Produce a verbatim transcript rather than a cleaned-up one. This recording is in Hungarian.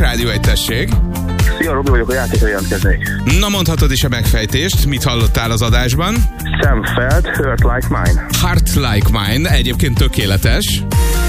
Rádió egy, tessék. Szia, Robi vagyok, a játékra jelentkeznék. Na, mondhatod is a megfejtést, mit hallottál az adásban? Sam Feld, Hurt Like Mine. Heart Like Mine, egyébként tökéletes.